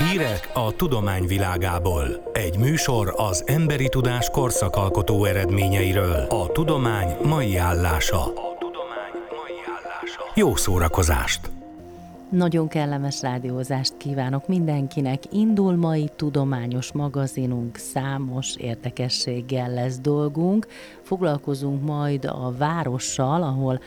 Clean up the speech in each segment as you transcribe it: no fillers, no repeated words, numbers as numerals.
Hírek a tudomány világából. Egy műsor az emberi tudás korszakalkotó eredményeiről. A tudomány mai állása. Jó szórakozást! Nagyon kellemes rádiózást kívánok mindenkinek. Indul mai tudományos magazinunk, számos érdekességgel lesz dolgunk. Foglalkozunk majd a várossal, ahol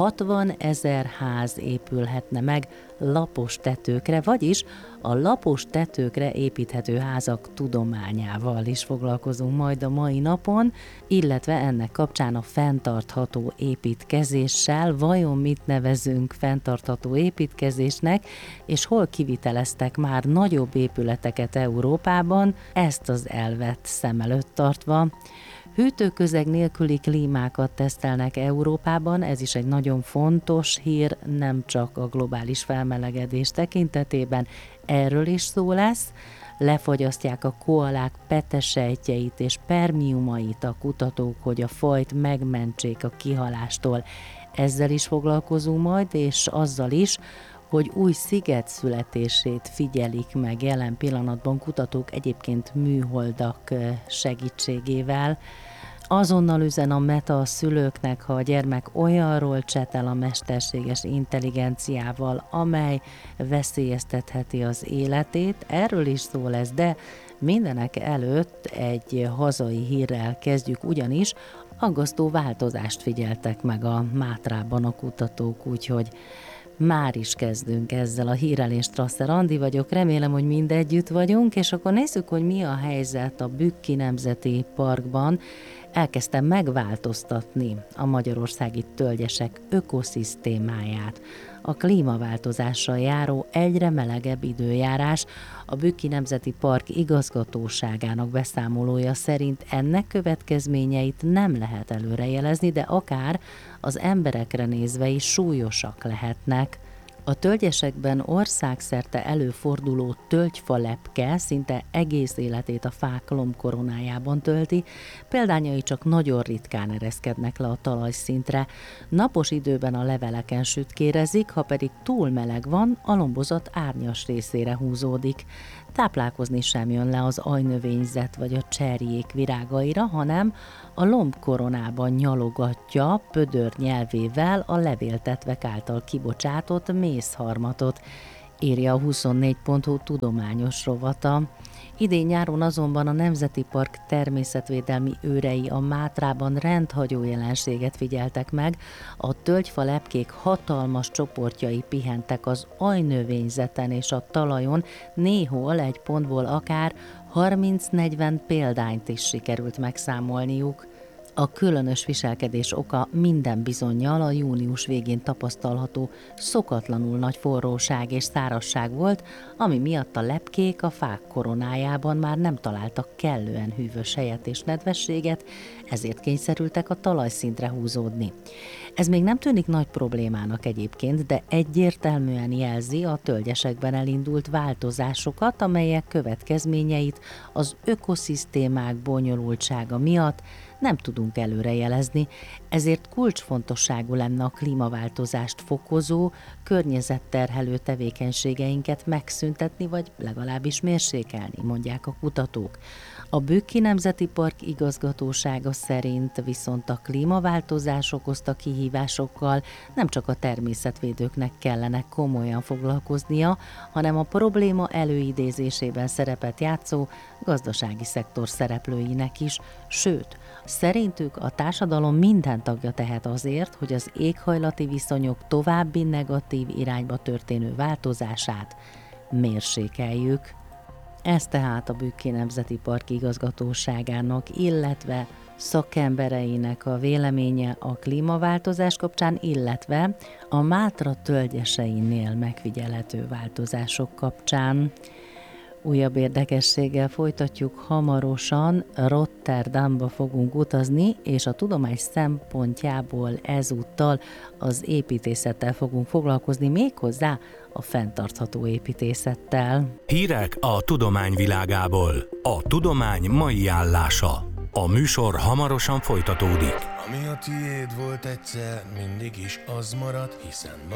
60 000 ház épülhetne meg lapos tetőkre, vagyis a lapos tetőkre építhető házak tudományával is foglalkozunk majd a mai napon, illetve ennek kapcsán a fenntartható építkezéssel. Vajon mit nevezünk fenntartható építkezésnek, és hol kiviteleztek már nagyobb épületeket Európában, ezt az elvet szem előtt tartva. Hűtőközeg nélküli klímákat tesztelnek Európában, ez is egy nagyon fontos hír, nem csak a globális felmelegedés tekintetében, erről is szó lesz. Lefagyasztják a koalák petesejtjeit és permiumait a kutatók, hogy a fajt megmentsék a kihalástól. Ezzel is foglalkozunk majd, és azzal is, hogy új sziget születését figyelik meg jelen pillanatban kutatók, egyébként műholdak segítségével. Azonnal üzen a Meta a szülőknek, ha a gyermek olyanról csetel a mesterséges intelligenciával, amely veszélyeztetheti az életét. Erről is szó lesz, de mindenek előtt egy hazai hírrel kezdjük, ugyanis aggasztó változást figyeltek meg a Mátrában a kutatók, úgyhogy már is kezdünk ezzel a hírrel, és Strasser Andi vagyok, remélem, hogy mind együtt vagyunk, és akkor nézzük, hogy mi a helyzet a Bükki Nemzeti Parkban. Elkezdtem megváltoztatni a magyarországi tölgyesek ökoszisztémáját. A klímaváltozással járó egyre melegebb időjárás a Bükki Nemzeti Park igazgatóságának beszámolója szerint ennek következményeit nem lehet előrejelezni, de akár az emberekre nézve is súlyosak lehetnek. A tölgyesekben országszerte előforduló tölgyfalepke szinte egész életét a fák lombkoronájában tölti, példányai csak nagyon ritkán ereszkednek le a talajszintre. Napos időben a leveleken sütkérezik, ha pedig túl meleg van, a lombozat árnyas részére húzódik. Táplálkozni sem jön le az ajnövényzet vagy a cserjék virágaira, hanem a lombkoronában nyalogatja pödör nyelvével a levéltetvek által kibocsátott mészharmatot, írja a 24.hu tudományos rovata. Idén nyáron azonban a Nemzeti Park természetvédelmi őrei a Mátrában rendhagyó jelenséget figyeltek meg. A tölgyfa lepkék hatalmas csoportjai pihentek az ajnövényzeten és a talajon, néhol egy pontból akár 30-40 példányt is sikerült megszámolniuk. A különös viselkedés oka minden bizonnyal a június végén tapasztalható szokatlanul nagy forróság és szárazság volt, ami miatt a lepkék a fák koronájában már nem találtak kellően hűvös helyet és nedvességet, ezért kényszerültek a talajszintre húzódni. Ez még nem tűnik nagy problémának egyébként, de egyértelműen jelzi a tölgyesekben elindult változásokat, amelyek következményeit az ökoszisztémák bonyolultsága miatt nem tudunk előrejelezni, ezért kulcsfontosságú lenne a klímaváltozást fokozó, környezetterhelő tevékenységeinket megszüntetni, vagy legalábbis mérsékelni, mondják a kutatók. A Bükki Nemzeti Park igazgatósága szerint viszont a klímaváltozás okozta kihívásokkal nem csak a természetvédőknek kellene komolyan foglalkoznia, hanem a probléma előidézésében szerepet játszó gazdasági szektor szereplőinek is, sőt, szerintük a társadalom minden tagja tehet azért, hogy az éghajlati viszonyok további negatív irányba történő változását mérsékeljük. Ez tehát a Bükki Nemzeti Park igazgatóságának, illetve szakembereinek a véleménye a klímaváltozás kapcsán, illetve a Mátra tölgyeseinél megfigyelhető változások kapcsán. Újabb érdekességgel folytatjuk hamarosan, Rotterdamba fogunk utazni, és a tudomány szempontjából ezúttal az építészettel fogunk foglalkozni, méghozzá a fenntartható építészettel. Hírek a tudomány világából. A tudomány mai állása. A műsor hamarosan folytatódik. Ami a tiéd volt egyszer, mindig is az marad, hiszen